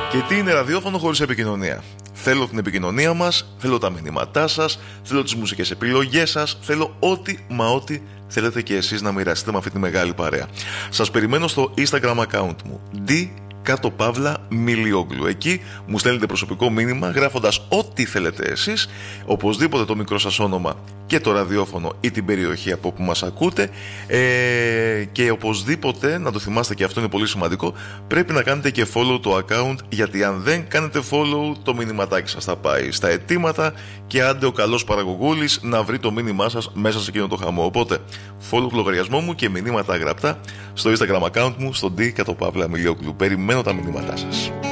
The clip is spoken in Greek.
Και τι είναι ραδιόφωνο χωρίς επικοινωνία? Θέλω την επικοινωνία μας, θέλω τα μηνύματά σας, θέλω τις μουσικές επιλογές σας, θέλω ό,τι θέλετε και εσείς να μοιραστείτε με αυτή τη μεγάλη παρέα. Σας περιμένω στο Instagram account μου, D_Milioglou. Εκεί μου στέλνετε προσωπικό μήνυμα γράφοντας ό,τι θέλετε εσείς, οπωσδήποτε το μικρό σας όνομα και το ραδιόφωνο ή την περιοχή από που μας ακούτε, και οπωσδήποτε να το θυμάστε, και αυτό είναι πολύ σημαντικό, πρέπει να κάνετε και follow το account, γιατί αν δεν κάνετε follow το μηνυματάκι σας θα πάει στα αιτήματα και άντε ο καλός παραγωγούλης να βρει το μήνυμά σας μέσα σε εκείνο το χαμό. Οπότε follow λογαριασμό μου και μηνύματα γραπτά στο Instagram account μου, στο D_Milioglou. Περιμένω τα μηνύματά σας.